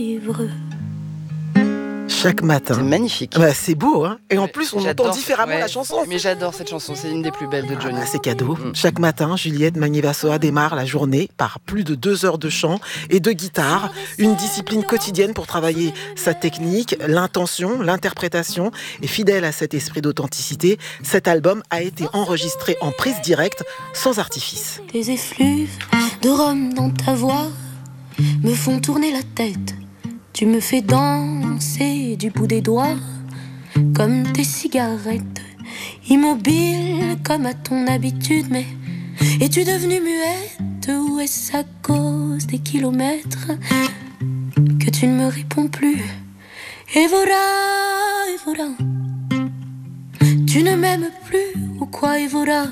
Chaque matin. C'est magnifique. Bah, c'est beau, hein. Et en plus, on J'adore, entend différemment la chanson. Mais j'adore cette chanson, c'est une des plus belles de Johnny. C'est cadeau. Chaque matin, Juliette Magnier-Vassoa démarre la journée par plus de 2 heures de chant et de guitare. Une discipline quotidienne pour travailler sa technique, l'intention, l'interprétation. Et fidèle à cet esprit d'authenticité, cet album a été enregistré en prise directe, sans artifice. Des effluves de rhum dans ta voix me font tourner la tête. Tu me fais danser du bout des doigts, comme tes cigarettes, immobile comme à ton habitude. Mais es-tu devenue muette, ou est-ce à cause des kilomètres que tu ne me réponds plus? Et voilà, tu ne m'aimes plus ou quoi? Et voilà,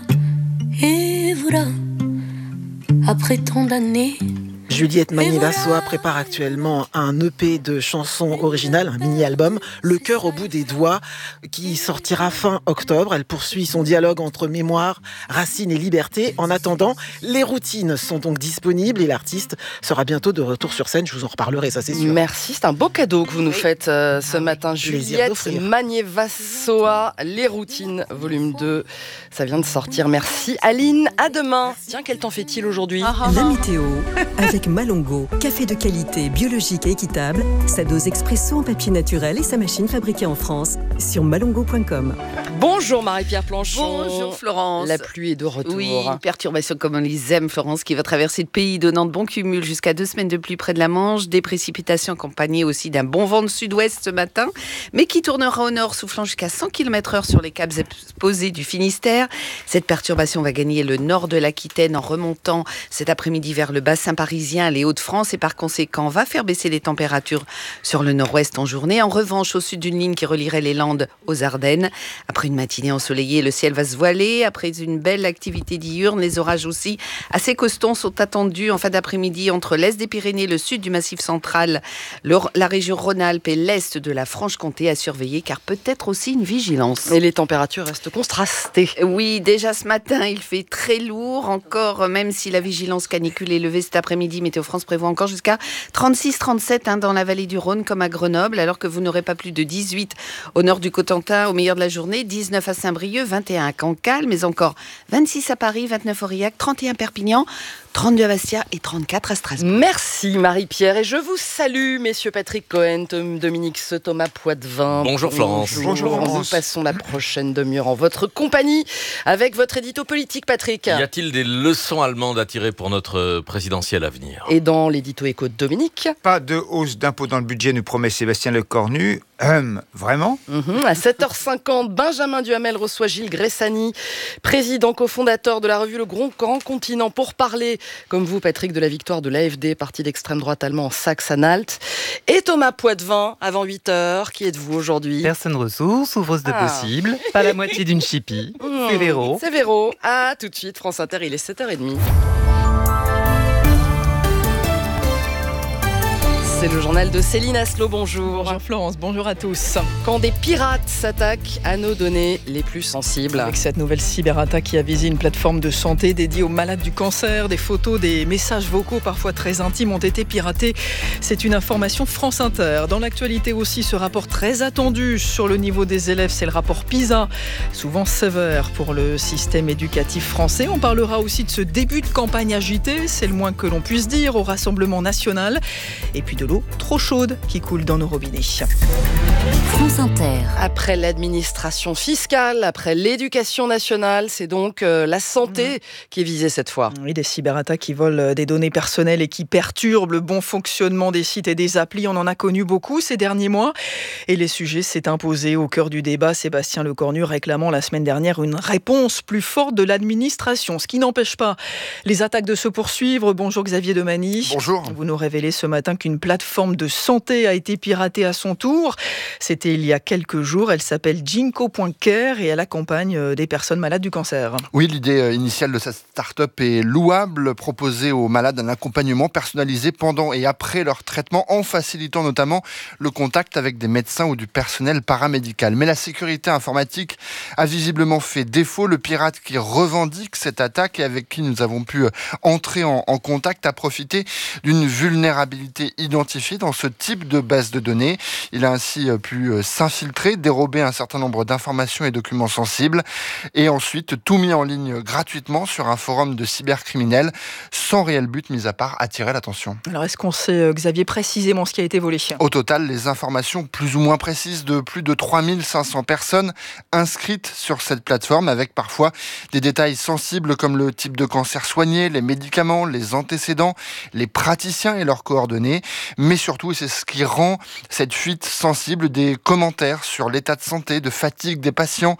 après tant d'années. Juliette Magnier-Vassoa prépare actuellement un EP de chansons originales, un mini-album, Le cœur au bout des doigts, qui sortira fin octobre. Elle poursuit son dialogue entre mémoire, racines et liberté. En attendant, les routines sont donc disponibles et l'artiste sera bientôt de retour sur scène. Je vous en reparlerai, ça c'est sûr. Merci, c'est un beau cadeau que vous nous faites ce matin. Juliette Magnier-Vassoa, Les routines, volume 2. Ça vient de sortir. Merci Aline, à demain. Tiens, quel temps fait-il aujourd'hui? La météo avec Malongo, café de qualité, biologique et équitable, sa dose expresso en papier naturel et sa machine fabriquée en France sur malongo.com. Bonjour Marie-Pierre Planchon. Bonjour Florence. La pluie est de retour. Oui, une perturbation comme on les aime, Florence, qui va traverser le pays, donnant de bons cumuls jusqu'à 2 semaines de pluie près de la Manche, des précipitations accompagnées aussi d'un bon vent de sud-ouest ce matin, mais qui tournera au nord, soufflant jusqu'à 100 km/h sur les caps exposés du Finistère. Cette perturbation va gagner le nord de l'Aquitaine en remontant cet après-midi vers le bassin parisien, les Hauts-de-France, et par conséquent va faire baisser les températures sur le nord-ouest en journée. En revanche, au sud d'une ligne qui relierait les Landes aux Ardennes. Après une matinée ensoleillée, le ciel va se voiler. Après une belle activité diurne, les orages aussi assez costauds sont attendus en fin d'après-midi entre l'est des Pyrénées, le sud du Massif central, la région Rhône-Alpes et l'est de la Franche-Comté à surveiller, car peut-être aussi une vigilance. Et les températures restent contrastées. Oui, déjà ce matin, il fait très lourd encore, même si la vigilance canicule est levée cet après-midi. Météo France prévoit encore jusqu'à 36-37 dans la vallée du Rhône comme à Grenoble, alors que vous n'aurez pas plus de 18 au nord du Cotentin au meilleur de la journée, 19 à Saint-Brieuc, 21 à Cancale, mais encore 26 à Paris, 29 à Aurillac, 31 à Perpignan, 32 à Bastia et 34 à Strasbourg. Merci Marie-Pierre, et je vous salue messieurs Patrick Cohen, Dominique Seux, Thomas Poitvin. Bonjour Florence. Bonjour. Nous passons la prochaine demi-heure en votre compagnie avec votre édito politique, Patrick. Y a-t-il des leçons allemandes à tirer pour notre présidentielle à venir? Et dans l'édito éco de Dominique. Pas de hausse d'impôts dans le budget, nous promet Sébastien Lecornu. Vraiment À 7h50, Benjamin Duhamel reçoit Gilles Gressani, président cofondateur de la revue Le Grand Continent, pour parler, comme vous Patrick, de la victoire de l'AfD, parti d'extrême droite allemand en Saxe-Anhalt. Et Thomas Poitvin, avant 8h, qui êtes-vous aujourd'hui? Personne ressource, ouvreuse de possible, pas la moitié d'une chipie, c'est Véro. C'est Véro, à tout de suite, France Inter, il est 7h30. C'est le journal de Céline Aslo, bonjour. Bonjour Florence, bonjour à tous. Quand des pirates s'attaquent à nos données les plus sensibles. Avec cette nouvelle cyberattaque qui a visé une plateforme de santé dédiée aux malades du cancer, des photos, des messages vocaux parfois très intimes ont été piratés. C'est une information France Inter. Dans l'actualité aussi, ce rapport très attendu sur le niveau des élèves, c'est le rapport PISA, souvent sévère pour le système éducatif français. On parlera aussi de ce début de campagne agité, c'est le moins que l'on puisse dire, au Rassemblement national. Et puis de l'eau trop chaude qui coule dans nos robinets. France Inter. Après l'administration fiscale, après l'éducation nationale, c'est donc la santé qui est visée cette fois. Oui, des cyberattaques qui volent des données personnelles et qui perturbent le bon fonctionnement des sites et des applis. On en a connu beaucoup ces derniers mois. Et les sujets s'est imposé au cœur du débat. Sébastien Lecornu réclamant la semaine dernière une réponse plus forte de l'administration. Ce qui n'empêche pas les attaques de se poursuivre. Bonjour Xavier Demany. Bonjour. Vous nous révélez ce matin qu'une plateforme de santé a été piratée à son tour. C'était il y a quelques jours. Elle s'appelle Ginkgo.care et elle accompagne des personnes malades du cancer. Oui, l'idée initiale de cette start-up est louable. Proposer aux malades un accompagnement personnalisé pendant et après leur traitement, en facilitant notamment le contact avec des médecins ou du personnel paramédical. Mais la sécurité informatique a visiblement fait défaut. Le pirate qui revendique cette attaque et avec qui nous avons pu entrer en contact a profité d'une vulnérabilité identifiée identifié dans ce type de base de données. Il a ainsi pu s'infiltrer, dérober un certain nombre d'informations et documents sensibles et ensuite tout mis en ligne gratuitement sur un forum de cybercriminels sans réel but mis à part attirer l'attention. Alors est-ce qu'on sait, Xavier, précisément ce qui a été volé ? Au total, les informations plus ou moins précises de plus de 3500 personnes inscrites sur cette plateforme avec parfois des détails sensibles comme le type de cancer soigné, les médicaments, les antécédents, les praticiens et leurs coordonnées, mais surtout, et c'est ce qui rend cette fuite sensible, des commentaires sur l'état de santé, de fatigue des patients,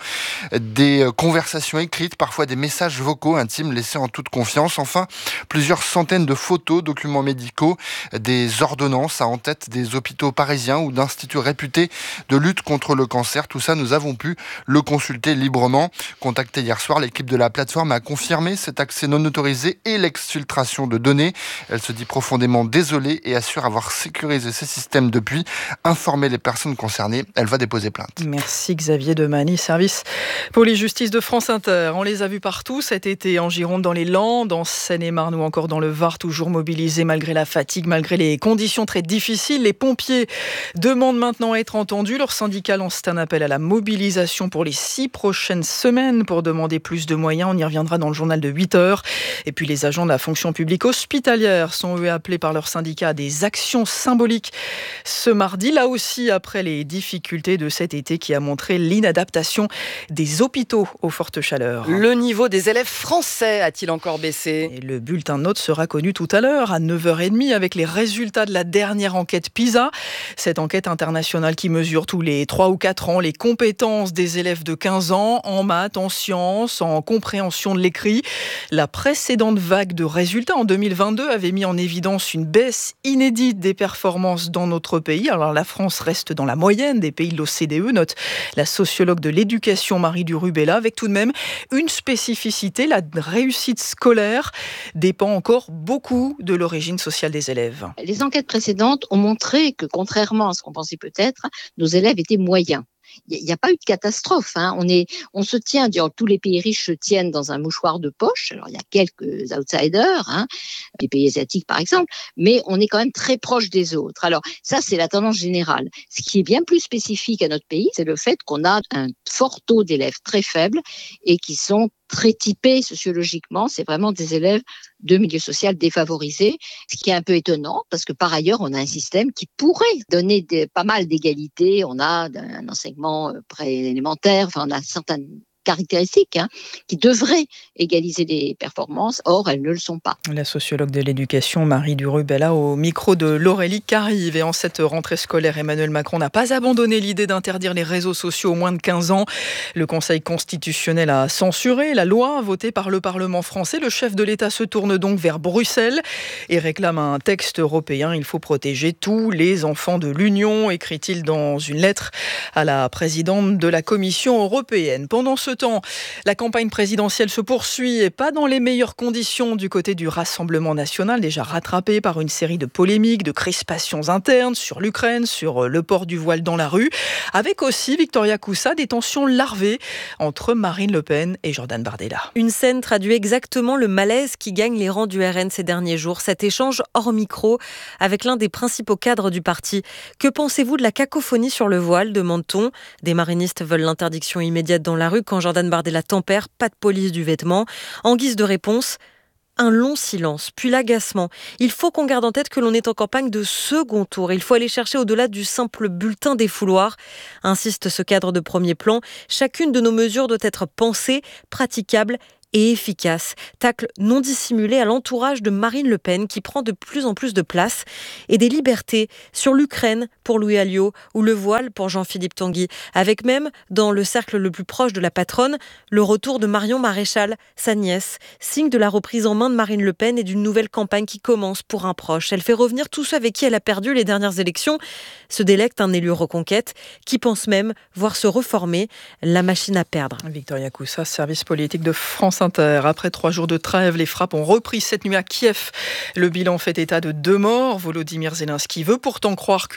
des conversations écrites, parfois des messages vocaux intimes laissés en toute confiance, enfin plusieurs centaines de photos, documents médicaux, des ordonnances à en tête des hôpitaux parisiens ou d'instituts réputés de lutte contre le cancer. Tout ça, nous avons pu le consulter librement. Contacté hier soir, l'équipe de la plateforme a confirmé cet accès non autorisé et l'exfiltration de données. Elle se dit profondément désolée et assure avoir sécurisé ses systèmes depuis, informé les personnes concernées. Elle va déposer plainte. Merci Xavier Demany, service police-justice de France Inter. On les a vus partout cet été, en Gironde, dans les Landes, en Seine-et-Marne ou encore dans le Var, toujours mobilisés malgré la fatigue, malgré les conditions très difficiles. Les pompiers demandent maintenant à être entendus. Leur syndicat lance un appel à la mobilisation pour les 6 prochaines semaines pour demander plus de moyens. On y reviendra dans le journal de 8h. Et puis les agents de la fonction publique hospitalière sont eux appelés par leur syndicat à des actions symboliques ce mardi. Là aussi, après les difficultés de cet été qui a montré l'inadaptation des hôpitaux aux fortes chaleurs. Le niveau des élèves français a-t-il encore baissé ? Et le bulletin de notes sera connu tout à l'heure à 9h30 avec les résultats de la dernière enquête PISA. Cette enquête internationale qui mesure tous les 3 ou 4 ans les compétences des élèves de 15 ans en maths, en sciences, en compréhension de l'écrit. La précédente vague de résultats en 2022 avait mis en évidence une baisse inédite des performances dans notre pays. Alors la France reste dans la moyenne des pays de l'OCDE, note la sociologue de l'éducation Marie Durubella, avec tout de même une spécificité, la réussite scolaire dépend encore beaucoup de l'origine sociale des élèves. Les enquêtes précédentes ont montré que, contrairement à ce qu'on pensait peut-être, nos élèves étaient moyens. Il n'y a pas eu de catastrophe. On se tient, tous les pays riches se tiennent dans un mouchoir de poche. Alors, il y a quelques outsiders, les pays asiatiques par exemple, mais on est quand même très proche des autres. Alors, ça, c'est la tendance générale. Ce qui est bien plus spécifique à notre pays, c'est le fait qu'on a un fort taux d'élèves très faibles et qui sont très typés sociologiquement. C'est vraiment des élèves de milieu social défavorisés, ce qui est un peu étonnant parce que par ailleurs, on a un système qui pourrait donner pas mal d'égalité. On a un enseignement préélémentaire, on a certaines caractéristiques qui devraient égaliser les performances. Or, elles ne le sont pas. La sociologue de l'éducation Marie Durubella au micro de Laurélie Carive. Et en cette rentrée scolaire, Emmanuel Macron n'a pas abandonné l'idée d'interdire les réseaux sociaux aux moins de 15 ans. Le Conseil constitutionnel a censuré la loi votée par le Parlement français. Le chef de l'État se tourne donc vers Bruxelles et réclame un texte européen. Il faut protéger tous les enfants de l'Union, écrit-il dans une lettre à la présidente de la Commission européenne. Pendant ce temps, la campagne présidentielle se poursuit et pas dans les meilleures conditions du côté du Rassemblement national, déjà rattrapé par une série de polémiques, de crispations internes sur l'Ukraine, sur le port du voile dans la rue, avec aussi, Victoria Coussa, des tensions larvées entre Marine Le Pen et Jordan Bardella. Une scène traduit exactement le malaise qui gagne les rangs du RN ces derniers jours. Cet échange hors micro avec l'un des principaux cadres du parti. Que pensez-vous de la cacophonie sur le voile, demande-t-on. Des marinistes veulent l'interdiction immédiate dans la rue quand Jordan Bardella tempère, pas de police du vêtement. En guise de réponse, un long silence, puis l'agacement. Il faut qu'on garde en tête que l'on est en campagne de second tour. Il faut aller chercher au-delà du simple bulletin des fouloirs, insiste ce cadre de premier plan. Chacune de nos mesures doit être pensée, praticable et efficace. Tacle non dissimulé à l'entourage de Marine Le Pen qui prend de plus en plus de place et des libertés sur l'Ukraine pour Louis Alliot ou le voile pour Jean-Philippe Tanguy. Avec même, dans le cercle le plus proche de la patronne, le retour de Marion Maréchal, sa nièce, signe de la reprise en main de Marine Le Pen et d'une nouvelle campagne qui commence pour un proche. Elle fait revenir tous ceux avec qui elle a perdu les dernières élections, se délecte un élu reconquête qui pense même voir se reformer la machine à perdre. Victoria Coussa, service politique de France Inter. Après 3 jours de trêve, les frappes ont repris cette nuit à Kiev. Le bilan fait état de 2 morts. Volodymyr Zelensky veut pourtant croire qu'une solution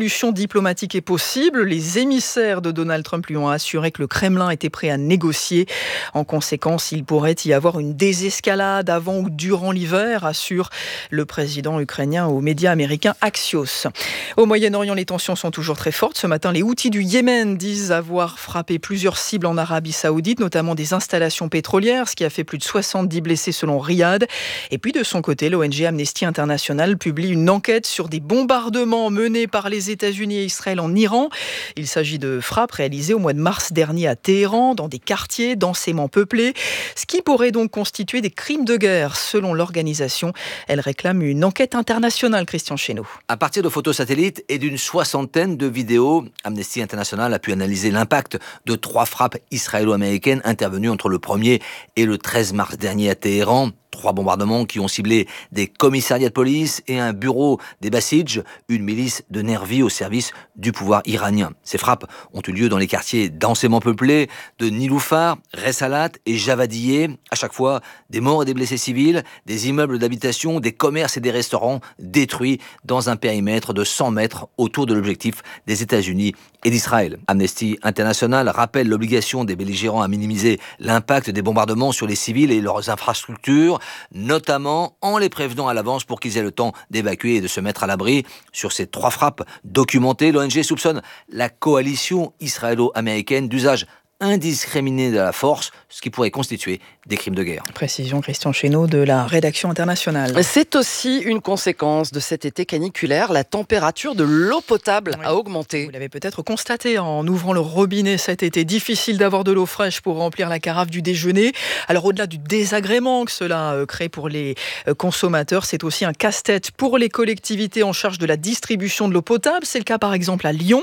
solution diplomatique est possible. Les émissaires de Donald Trump lui ont assuré que le Kremlin était prêt à négocier. En conséquence, il pourrait y avoir une désescalade avant ou durant l'hiver, assure le président ukrainien aux médias américains Axios. Au Moyen-Orient, les tensions sont toujours très fortes. Ce matin, les Houthis du Yémen disent avoir frappé plusieurs cibles en Arabie Saoudite, notamment des installations pétrolières, ce qui a fait plus de 70 blessés selon Riyad. Et puis de son côté, l'ONG Amnesty International publie une enquête sur des bombardements menés par les États-Unis et Israël en Iran. Il s'agit de frappes réalisées au mois de mars dernier à Téhéran, dans des quartiers densément peuplés, ce qui pourrait donc constituer des crimes de guerre, selon l'organisation. Elle réclame une enquête internationale, Christian Chesneau. À partir de photos satellites et d'une soixantaine de vidéos, Amnesty International a pu analyser l'impact de 3 frappes israélo-américaines intervenues entre le 1er et le 13 mars dernier à Téhéran. 3 bombardements qui ont ciblé des commissariats de police et un bureau des Basij, une milice de nervis au service du pouvoir iranien. Ces frappes ont eu lieu dans les quartiers densément peuplés de Niloufar, Ressalat et Javadieh. À chaque fois, des morts et des blessés civils, des immeubles d'habitation, des commerces et des restaurants détruits dans un périmètre de 100 mètres autour de l'objectif des États-Unis et d'Israël. Amnesty International rappelle l'obligation des belligérants à minimiser l'impact des bombardements sur les civils et leurs infrastructures, notamment en les prévenant à l'avance pour qu'ils aient le temps d'évacuer et de se mettre à l'abri. Sur ces 3 frappes documentées, l'ONG soupçonne la coalition israélo-américaine d'usage indiscriminé de la force, ce qui pourrait constituer des crimes de guerre. Précision, Christian Chesneau de la rédaction internationale. C'est aussi une conséquence de cet été caniculaire. La température de l'eau potable a augmenté. Vous l'avez peut-être constaté en ouvrant le robinet cet été. Difficile d'avoir de l'eau fraîche pour remplir la carafe du déjeuner. Alors au-delà du désagrément que cela crée pour les consommateurs, c'est aussi un casse-tête pour les collectivités en charge de la distribution de l'eau potable. C'est le cas par exemple à Lyon.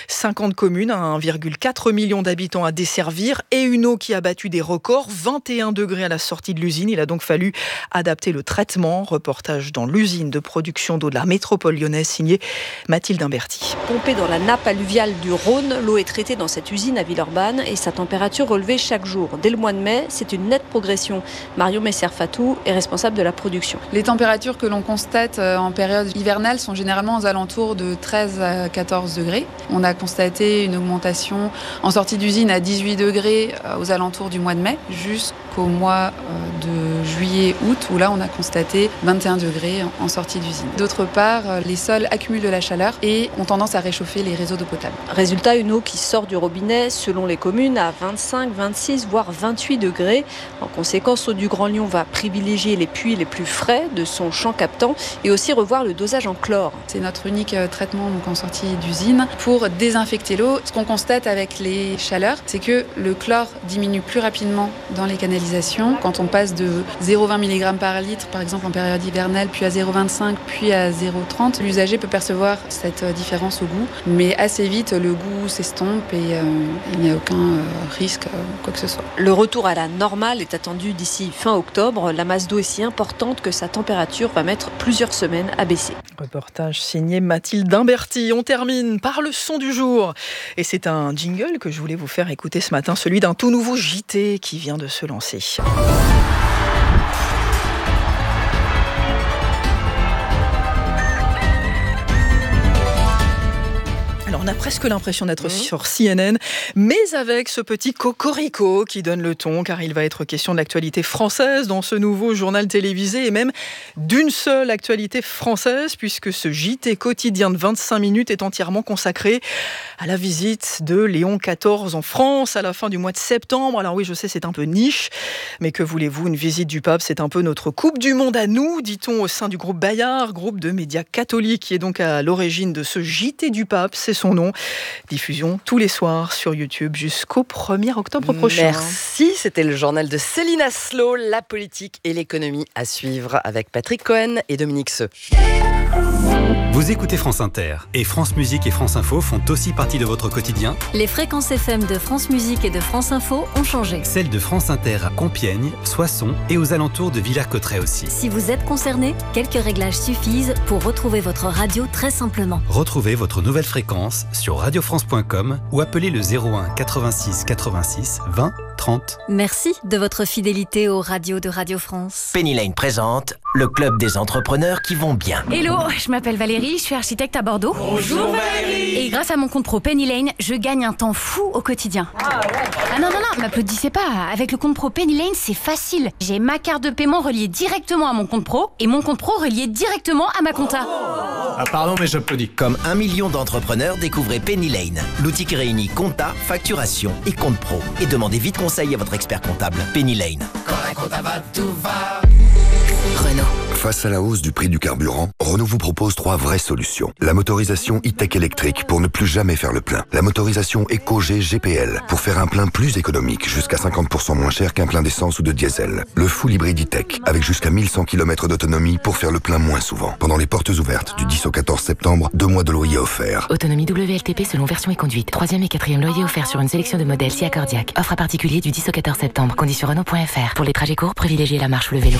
50 communes, 1,4 million d'habitants à desservir et une eau qui a battu des records, 21 degrés à la sortie de l'usine. Il a donc fallu adapter le traitement. Reportage dans l'usine de production d'eau de la métropole lyonnaise, signé Mathilde Imberti. Pompée dans la nappe alluviale du Rhône, l'eau est traitée dans cette usine à Villeurbanne et sa température relevée chaque jour. Dès le mois de mai, c'est une nette progression. Marion Messer-Fatou est responsable de la production. Les températures que l'on constate en période hivernale sont généralement aux alentours de 13 à 14 degrés. On a constaté une augmentation en sortie d'usine à 18 degrés aux alentours du mois de mai jusqu'au mois de juillet-août où là on a constaté 21 degrés en sortie d'usine. D'autre part, les sols accumulent de la chaleur et ont tendance à réchauffer les réseaux d'eau potable. Résultat, une eau qui sort du robinet selon les communes à 25, 26 voire 28 degrés. En conséquence, Eau du Grand Lyon va privilégier les puits les plus frais de son champ captant et aussi revoir le dosage en chlore. C'est notre unique traitement donc en sortie d'usine pour désinfecter l'eau. Ce qu'on constate avec les chaleurs, c'est que le chlore diminue plus rapidement dans les canalisations. Quand on passe de 0,20 mg par litre, par exemple en période hivernale, puis à 0,25, puis à 0,30, l'usager peut percevoir cette différence au goût. Mais assez vite, le goût s'estompe et il n'y a aucun risque, quoi que ce soit. Le retour à la normale est attendu d'ici fin octobre. La masse d'eau est si importante que sa température va mettre plusieurs semaines à baisser. Reportage signé Mathilde Imberti. On termine par le son du jour. Et c'est un jingle que je voulais vous faire écouter ce matin, celui d'un tout nouveau JT qui vient de se lancer. Alors on a presque l'impression d'être sur CNN, mais avec ce petit cocorico qui donne le ton, car il va être question de l'actualité française dans ce nouveau journal télévisé, et même d'une seule actualité française, puisque ce JT quotidien de 25 minutes est entièrement consacré à la visite de Léon XIV en France à la fin du mois de septembre. Alors oui, je sais, c'est un peu niche, mais que voulez-vous, une visite du pape, c'est un peu notre Coupe du Monde à nous, dit-on au sein du groupe Bayard, groupe de médias catholiques qui est donc à l'origine de ce JT du pape, c'est son nom. Diffusion tous les soirs sur YouTube jusqu'au 1er octobre prochain. Merci, c'était le journal de Céline Aslo, la politique et l'économie à suivre avec Patrick Cohen et Dominique Seux. Vous écoutez France Inter et France Musique et France Info font aussi partie de votre quotidien. Les fréquences FM de France Musique et de France Info ont changé. Celles de France Inter à Compiègne, Soissons et aux alentours de Villers-Cotterêts aussi. Si vous êtes concerné, quelques réglages suffisent pour retrouver votre radio très simplement. Retrouvez votre nouvelle fréquence sur radiofrance.com ou appelez le 01 86 86 20 30. Merci de votre fidélité aux radios de Radio France. Penny Lane présente le club des entrepreneurs qui vont bien. Hello, je m'appelle Valérie, je suis architecte à Bordeaux. Bonjour Valérie. Et grâce à mon compte pro Penny Lane, je gagne un temps fou au quotidien. Ah non, m'applaudissez pas. Avec le compte pro Penny Lane, c'est facile. J'ai ma carte de paiement reliée directement à mon compte pro et mon compte pro relié directement à ma compta. Ah pardon, mais j'applaudis. Comme 1 million d'entrepreneurs, découvrez Penny Lane, l'outil qui réunit compta, facturation et compte pro. Et demandez vite conseil à votre expert comptable. Penny Lane. Quand la compta va, tout va. Renault. Face à la hausse du prix du carburant, Renault vous propose 3 vraies solutions. La motorisation e-tech électrique pour ne plus jamais faire le plein. La motorisation EcoG GPL pour faire un plein plus économique, jusqu'à 50% moins cher qu'un plein d'essence ou de diesel. Le full hybride e-tech avec jusqu'à 1100 km d'autonomie pour faire le plein moins souvent. Pendant les portes ouvertes du 10 au 14 septembre, 2 mois de loyer offerts. Autonomie WLTP selon version et conduite. 3e et 4e loyer offert sur une sélection de modèles si accordiaque. Offre à particulier du 10 au 14 septembre. Conditions Renault.fr. Pour les trajets courts, privilégiez la marche ou le vélo.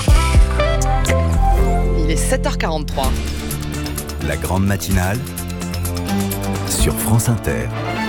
Il est 7h43. La grande matinale sur France Inter.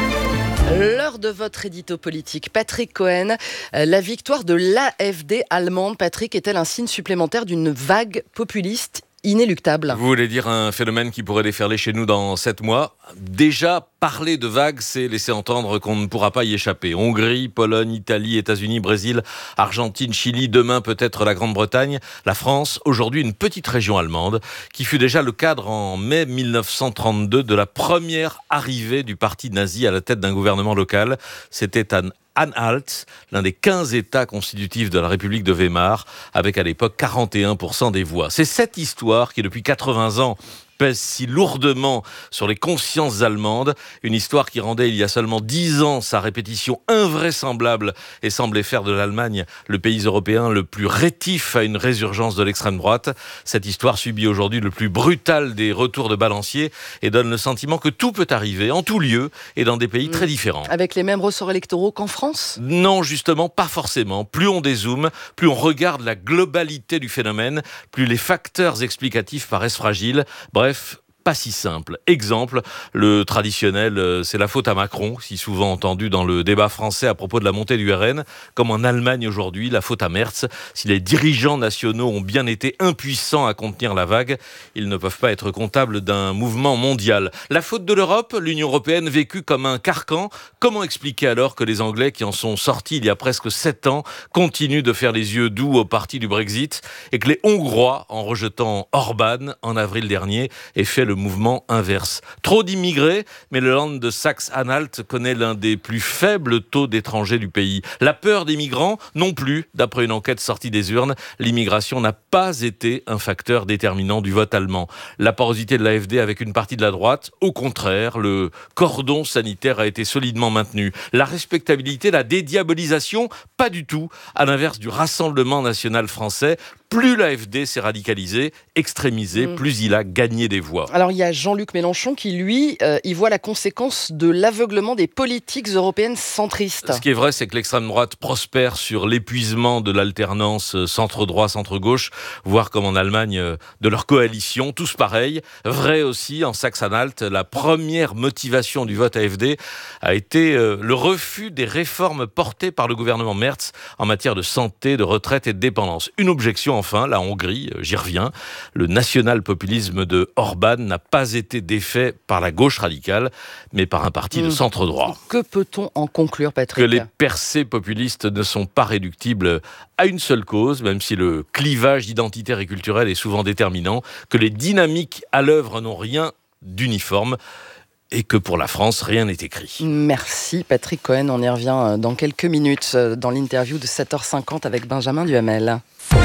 L'heure de votre édito politique. Patrick Cohen, la victoire de l'AfD allemande, Patrick, est-elle un signe supplémentaire d'une vague populiste inéluctable? Vous voulez dire un phénomène qui pourrait déferler chez nous dans 7 mois? Déjà, parler de vague, c'est laisser entendre qu'on ne pourra pas y échapper. Hongrie, Pologne, Italie, États-Unis, Brésil, Argentine, Chili, demain peut-être la Grande-Bretagne. La France, aujourd'hui une petite région allemande, qui fut déjà le cadre en mai 1932 de la première arrivée du parti nazi à la tête d'un gouvernement local. C'était Anhalt, l'un des 15 États constitutifs de la République de Weimar, avec à l'époque 41% des voix. C'est cette histoire qui, depuis 80 ans, pèse si lourdement sur les consciences allemandes, une histoire qui rendait il y a seulement 10 ans sa répétition invraisemblable et semblait faire de l'Allemagne le pays européen le plus rétif à une résurgence de l'extrême droite. Cette histoire subit aujourd'hui le plus brutal des retours de balancier et donne le sentiment que tout peut arriver, en tout lieu et dans des pays très différents. Avec les mêmes ressorts électoraux qu'en France ? Non, justement, pas forcément. Plus on dézoome, plus on regarde la globalité du phénomène, plus les facteurs explicatifs paraissent fragiles. Bref, pas si simple. Exemple, le traditionnel, c'est la faute à Macron, si souvent entendu dans le débat français à propos de la montée du RN, comme en Allemagne aujourd'hui, la faute à Merz. Si les dirigeants nationaux ont bien été impuissants à contenir la vague, ils ne peuvent pas être comptables d'un mouvement mondial. La faute de l'Europe, l'Union européenne vécue comme un carcan. Comment expliquer alors que les Anglais, qui en sont sortis il y a presque 7 ans, continuent de faire les yeux doux au parti du Brexit, et que les Hongrois, en rejetant Orban en avril dernier, aient fait le mouvement inverse. Trop d'immigrés, mais le Land de Saxe-Anhalt connaît l'un des plus faibles taux d'étrangers du pays. La peur des migrants, non plus, d'après une enquête sortie des urnes, l'immigration n'a pas été un facteur déterminant du vote allemand. La porosité de l'AfD avec une partie de la droite, au contraire, le cordon sanitaire a été solidement maintenu. La respectabilité, la dédiabolisation, pas du tout, à l'inverse du Rassemblement national français. Plus l'AfD s'est radicalisée, extrémisée, plus il a gagné des voix. Alors il y a Jean-Luc Mélenchon qui, lui, y voit la conséquence de l'aveuglement des politiques européennes centristes. Ce qui est vrai, c'est que l'extrême droite prospère sur l'épuisement de l'alternance centre-droit, centre-gauche, voire comme en Allemagne, de leur coalition, tous pareils. Vrai aussi, en Saxe-Anhalt, la première motivation du vote AfD a été le refus des réformes portées par le gouvernement Merz en matière de santé, de retraite et de dépendance. Une objection enfin, la Hongrie, j'y reviens, le national-populisme de Orban n'a pas été défait par la gauche radicale, mais par un parti de centre-droit. Que peut-on en conclure, Patrick ? Que les percées populistes ne sont pas réductibles à une seule cause, même si le clivage identitaire et culturel est souvent déterminant, que les dynamiques à l'œuvre n'ont rien d'uniforme, et que pour la France, rien n'est écrit. Merci Patrick Cohen, on y revient dans quelques minutes dans l'interview de 7h50 avec Benjamin Duhamel.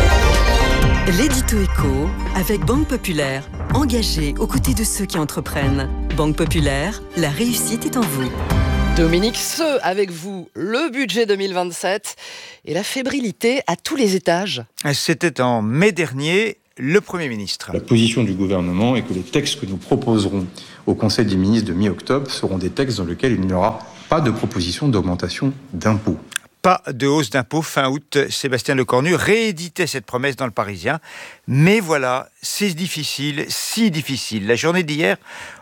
L'édito éco avec Banque Populaire, engagée aux côtés de ceux qui entreprennent. Banque Populaire, la réussite est en vous. Dominique Seux, avec vous, le budget 2027 et la fébrilité à tous les étages. C'était en mai dernier. Le Premier ministre. La position du gouvernement est que les textes que nous proposerons au Conseil des ministres de mi-octobre seront des textes dans lesquels il n'y aura pas de proposition d'augmentation d'impôts. Pas de hausse d'impôts. Fin août, Sébastien Lecornu rééditait cette promesse dans Le Parisien. Mais voilà, c'est difficile, si difficile. La journée d'hier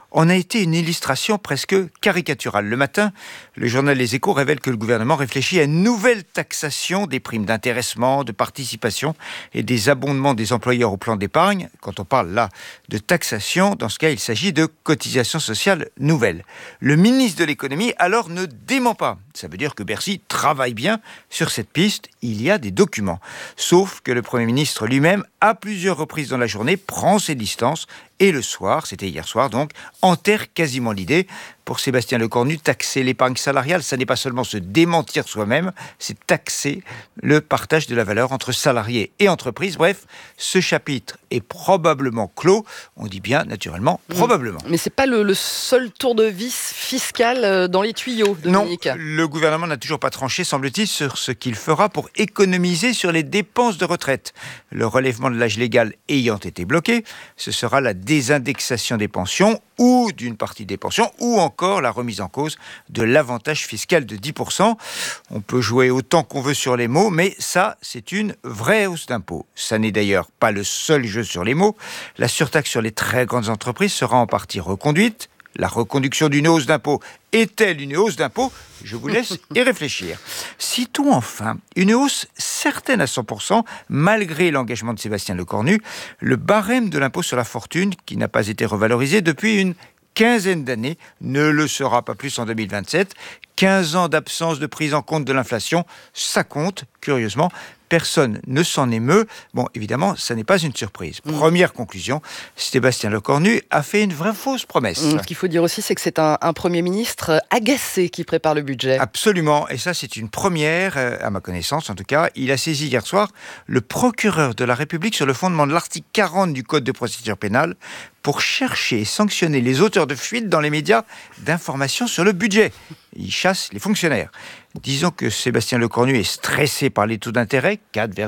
en a été une illustration presque caricaturale. Le matin, le journal Les Échos révèle que le gouvernement réfléchit à une nouvelle taxation des primes d'intéressement, de participation et des abondements des employeurs au plan d'épargne. Quand on parle là de taxation, dans ce cas, il s'agit de cotisations sociales nouvelles. Le ministre de l'économie, alors, ne dément pas. Ça veut dire que Bercy travaille bien sur cette piste. Il y a des documents. Sauf que le Premier ministre lui-même, à plusieurs reprises dans la journée, prend ses distances et le soir, c'était hier soir donc, enterre quasiment l'idée. Pour Sébastien Lecornu, taxer l'épargne salariale, ça n'est pas seulement se démentir soi-même, c'est taxer le partage de la valeur entre salariés et entreprises. Bref, ce chapitre est probablement clos. On dit bien, naturellement, probablement. Mais c'est pas le seul tour de vis fiscal dans les tuyaux, Dominique. Non, le gouvernement n'a toujours pas tranché, semble-t-il, sur ce qu'il fera pour économiser sur les dépenses de retraite. Le relèvement de l'âge légal ayant été bloqué, ce sera la désindexation des pensions ou d'une partie des pensions, ou encore la remise en cause de l'avantage fiscal de 10%. On peut jouer autant qu'on veut sur les mots, mais ça, c'est une vraie hausse d'impôts. Ça n'est d'ailleurs pas le seul jeu sur les mots. La surtaxe sur les très grandes entreprises sera en partie reconduite. La reconduction d'une hausse d'impôt est-elle une hausse d'impôt ? Je vous laisse y réfléchir. Citons enfin une hausse certaine à 100%, malgré l'engagement de Sébastien Lecornu, le barème de l'impôt sur la fortune, qui n'a pas été revalorisé depuis une quinzaine d'années, ne le sera pas plus en 2027. 15 ans d'absence de prise en compte de l'inflation, ça compte, curieusement. Personne ne s'en émeut. Bon, évidemment, ça n'est pas une surprise. Première conclusion, Sébastien Lecornu a fait une vraie fausse promesse. Ce qu'il faut dire aussi, c'est que c'est un Premier ministre agacé qui prépare le budget. Absolument, et ça c'est une première, à ma connaissance en tout cas. Il a saisi hier soir le procureur de la République sur le fondement de l'article 40 du Code de procédure pénale pour chercher et sanctionner les auteurs de fuites dans les médias d'informations sur le budget. Il chasse les fonctionnaires. Disons que Sébastien Lecornu est stressé par les taux d'intérêt,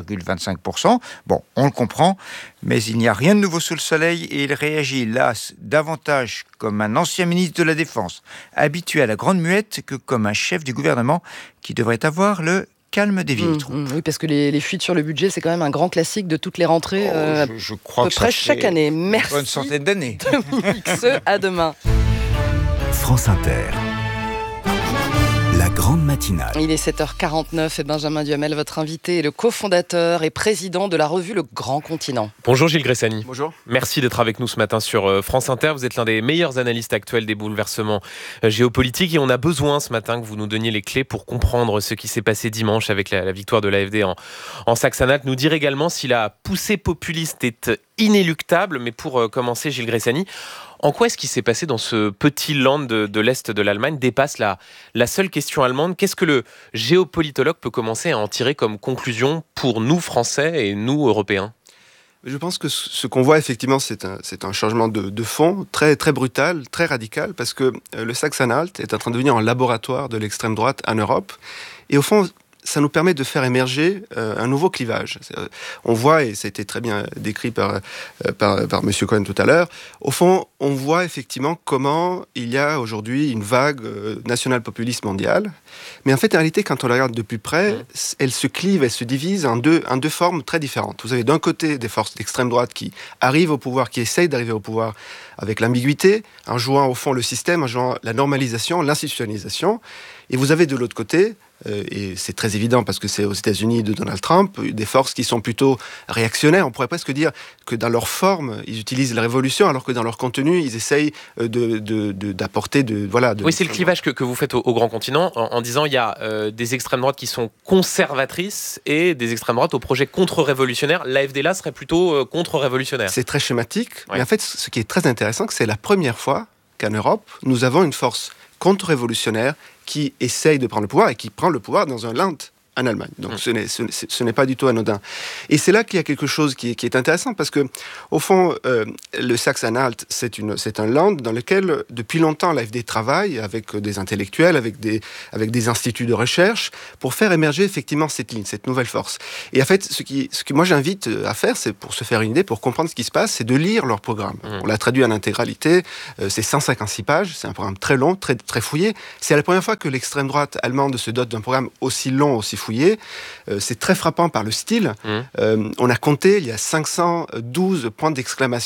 4,25%. Bon, on le comprend, mais il n'y a rien de nouveau sous le soleil et il réagit là davantage comme un ancien ministre de la Défense, habitué à la grande muette, que comme un chef du gouvernement qui devrait avoir le calme des vieilles troupes. Oui, parce que les fuites sur le budget, c'est quand même un grand classique de toutes les rentrées, je crois à peu près chaque année. Merci. Une bonne centaine d'années. Dominique, à demain. France Inter. La grande matinale. Il est 7h49 et Benjamin Duhamel, votre invité, est le cofondateur et président de la revue Le Grand Continent. Bonjour Gilles Gressani. Bonjour. Merci d'être avec nous ce matin sur France Inter. Vous êtes l'un des meilleurs analystes actuels des bouleversements géopolitiques et on a besoin ce matin que vous nous donniez les clés pour comprendre ce qui s'est passé dimanche avec la victoire de l'AfD en Saxe-Anhalt. Nous dire également si la poussée populiste est inéluctable. Mais pour commencer, Gilles Gressani, en quoi est-ce qui s'est passé dans ce petit land de l'Est de l'Allemagne dépasse la seule question allemande? Qu'est-ce que le géopolitologue peut commencer à en tirer comme conclusion pour nous, Français et nous, Européens? Je pense que ce qu'on voit effectivement, c'est un changement de fond très, très brutal, très radical, parce que le Saxe-Anhalt est en train de devenir un laboratoire de l'extrême droite en Europe. Et au fond, ça nous permet de faire émerger un nouveau clivage. On voit, et ça a été très bien décrit par M. Cohen tout à l'heure, au fond, on voit effectivement comment il y a aujourd'hui une vague national-populiste mondiale. Mais en fait, en réalité, quand on la regarde de plus près, elle se clive, elle se divise en deux formes très différentes. Vous avez d'un côté des forces d'extrême droite qui arrivent au pouvoir, qui essayent d'arriver au pouvoir avec l'ambiguïté, en jouant au fond le système, en jouant la normalisation, l'institutionnalisation. Et vous avez de l'autre côté, et c'est très évident parce que c'est aux États-Unis de Donald Trump, des forces qui sont plutôt réactionnaires. On pourrait presque dire que dans leur forme, ils utilisent la révolution, alors que dans leur contenu, ils essayent d'apporter Oui, c'est le clivage que vous faites au Grand Continent, en disant il y a des extrêmes droites qui sont conservatrices et des extrêmes droites au projet contre-révolutionnaire. L'AfD là serait plutôt contre-révolutionnaire. C'est très schématique, mais en fait, ce qui est très intéressant, c'est la première fois qu'en Europe, nous avons une force contre-révolutionnaire qui essaye de prendre le pouvoir et qui prend le pouvoir dans un land en Allemagne. Donc ce n'est pas du tout anodin. Et c'est là qu'il y a quelque chose qui est intéressant parce que, au fond, le Saxe-Anhalt, c'est un land dans lequel, depuis longtemps, l'AfD travaille avec des intellectuels, avec des instituts de recherche, pour faire émerger effectivement cette ligne, cette nouvelle force. Et en fait, ce que moi j'invite à faire, c'est pour se faire une idée, pour comprendre ce qui se passe, c'est de lire leur programme. On l'a traduit en intégralité, c'est 156 pages, c'est un programme très long, très, très fouillé. C'est la première fois que l'extrême droite allemande se dote d'un programme aussi long, aussi fouillé. C'est très frappant par le style. On a compté, il y a 512 points d'exclamation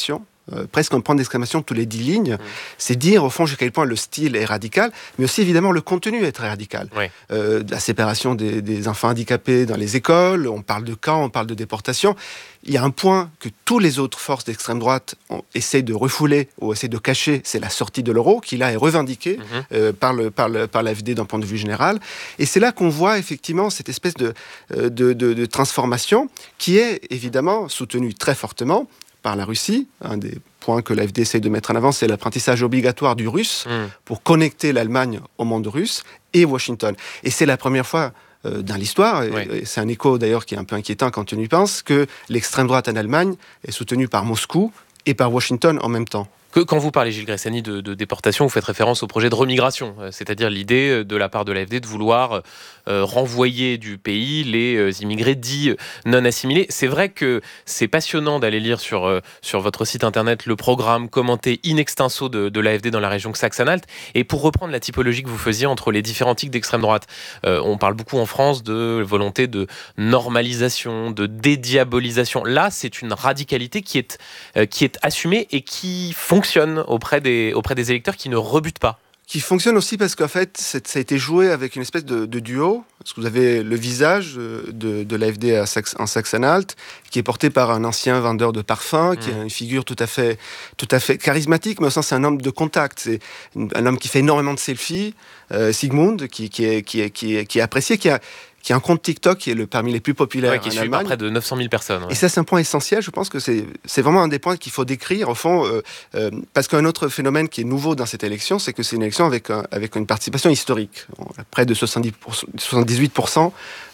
presque un point d'exclamation tous les 10 lignes. C'est dire, au fond, jusqu'à quel point le style est radical, mais aussi, évidemment, le contenu est très radical. La séparation des enfants handicapés dans les écoles, on parle de camps, on parle de déportation. Il y a un point que toutes les autres forces d'extrême droite essaient de refouler ou essaient de cacher, c'est la sortie de l'euro, qui là est revendiquée par l'AfD d'un point de vue général. Et c'est là qu'on voit effectivement cette espèce de transformation qui est évidemment soutenue très fortement par la Russie. Un des points que l'AfD essaie de mettre en avant, c'est l'apprentissage obligatoire du russe pour connecter l'Allemagne au monde russe et Washington. Et c'est la première fois dans l'histoire, et c'est un écho d'ailleurs qui est un peu inquiétant quand on y pense, que l'extrême droite en Allemagne est soutenue par Moscou et par Washington en même temps. Quand vous parlez, Gilles Gressani, de déportation, vous faites référence au projet de remigration, c'est-à-dire l'idée de la part de l'AfD de vouloir renvoyer du pays les immigrés dits non assimilés. C'est vrai que c'est passionnant d'aller lire sur votre site internet le programme commenté in extenso de l'AfD dans la région Saxe-Anhalt. Et pour reprendre la typologie que vous faisiez entre les différents tics d'extrême droite, on parle beaucoup en France de volonté de normalisation, de dédiabolisation. Là, c'est une radicalité qui est assumée et qui fonctionne auprès des électeurs qui ne rebutent pas. Qui fonctionne aussi parce qu'en fait, ça a été joué avec une espèce de duo. Parce que vous avez le visage de l'AfD en Saxe-Anhalt, qui est porté par un ancien vendeur de parfums, qui est une figure tout à fait charismatique, mais au sens c'est un homme de contact. C'est un homme qui fait énormément de selfies, Sigmund, qui est apprécié, qui a un compte TikTok qui est parmi les plus populaires qui en suit Allemagne. par près de 900 000 personnes. Et ça, c'est un point essentiel. Je pense que c'est vraiment un des points qu'il faut décrire, au fond, parce qu'un autre phénomène qui est nouveau dans cette élection, c'est que c'est une élection avec une participation historique. Près de 78%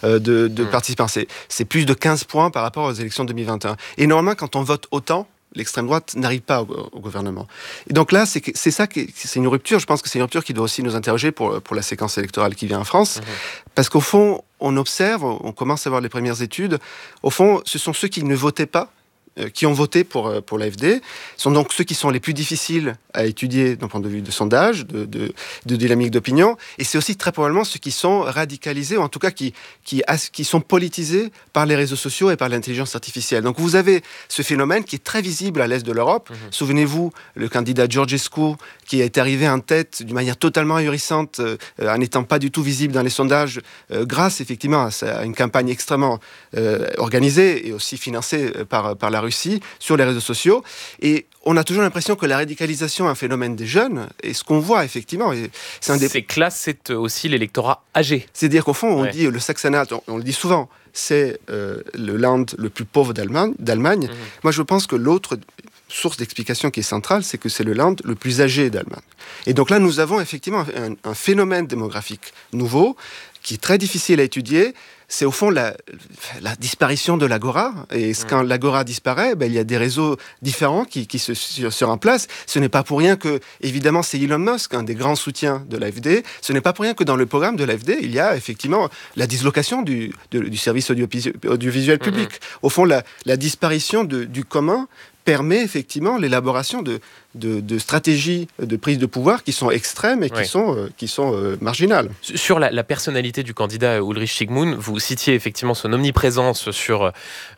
de participants. C'est plus de 15 points par rapport aux élections 2021. Et normalement, quand on vote autant, l'extrême droite n'arrive pas au gouvernement. Et donc là, c'est une rupture. Je pense que c'est une rupture qui doit aussi nous interroger pour la séquence électorale qui vient en France. Parce qu'au fond, on observe, on commence à voir les premières études. Au fond, ce sont ceux qui ne votaient pas, qui ont voté pour l'AfD, sont donc ceux qui sont les plus difficiles à étudier d'un point de vue de sondage, de dynamique d'opinion, et c'est aussi très probablement ceux qui sont radicalisés, ou en tout cas qui sont politisés par les réseaux sociaux et par l'intelligence artificielle. Donc vous avez ce phénomène qui est très visible à l'est de l'Europe. Souvenez-vous, le candidat Georgescu, qui est arrivé en tête d'une manière totalement ahurissante, en n'étant pas du tout visible dans les sondages, grâce effectivement à une campagne extrêmement organisée et aussi financée par la Russie sur les réseaux sociaux. Et on a toujours l'impression que la radicalisation est un phénomène des jeunes, et ce qu'on voit effectivement, c'est que là, c'est aussi l'électorat âgé. C'est-à-dire qu'au fond, on dit le Saxe-Anhalt, on le dit souvent, c'est le land le plus pauvre d'Allemagne. Moi, je pense que l'autre source d'explication qui est centrale, c'est que c'est le land le plus âgé d'Allemagne. Et donc là, nous avons effectivement un phénomène démographique nouveau qui est très difficile à étudier. C'est au fond la disparition de l'agora. Et quand l'agora disparaît, il y a des réseaux différents qui se remplacent. Ce n'est pas pour rien que, évidemment, c'est Elon Musk, un des grands soutiens de l'AfD. Ce n'est pas pour rien que dans le programme de l'AfD, il y a effectivement la dislocation du service audiovisuel public. Au fond, la disparition du commun permet effectivement l'élaboration de stratégies de prise de pouvoir qui sont extrêmes et qui sont marginales. Sur la personnalité du candidat Ulrich Sigmund, vous citiez effectivement son omniprésence sur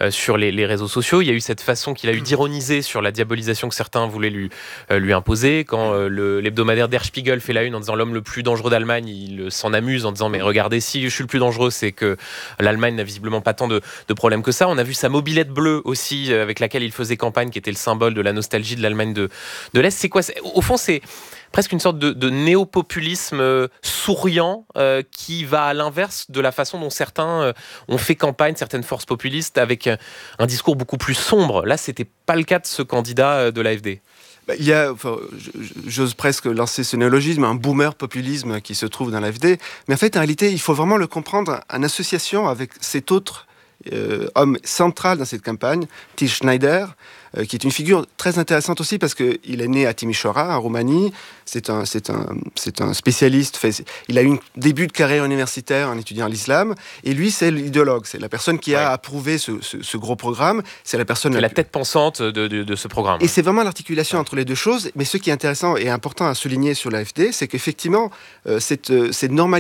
les réseaux sociaux. Il y a eu cette façon qu'il a eu d'ironiser sur la diabolisation que certains voulaient lui imposer. Quand l'hebdomadaire Der Spiegel fait la une en disant l'homme le plus dangereux d'Allemagne, il s'en amuse en disant mais regardez, si je suis le plus dangereux, c'est que l'Allemagne n'a visiblement pas tant de problèmes que ça. On a vu sa mobilette bleue aussi avec laquelle il faisait campagne, qui était le symbole de la nostalgie de l'Allemagne de l'Est. C'est quoi ? Au fond, c'est presque une sorte de néo-populisme souriant qui va à l'inverse de la façon dont certains ont fait campagne, certaines forces populistes, avec un discours beaucoup plus sombre. Là, c'était pas le cas de ce candidat de l'AfD. Il y a, j'ose presque lancer ce néologisme, un boomer populisme qui se trouve dans l'AfD. Mais en fait, en réalité, il faut vraiment le comprendre en association avec cet autre homme central dans cette campagne, Til Schneider, qui est une figure très intéressante aussi parce qu'il est né à Timișoara, en Roumanie. C'est un spécialiste. Il a eu un début de carrière universitaire en étudiant l'islam. Et lui, c'est l'idéologue. C'est la personne qui a approuvé ce gros programme. C'est la personne... C'est la tête pensante de ce programme. Et c'est vraiment l'articulation entre les deux choses. Mais ce qui est intéressant et important à souligner sur l'AfD, c'est qu'effectivement, cette normalisation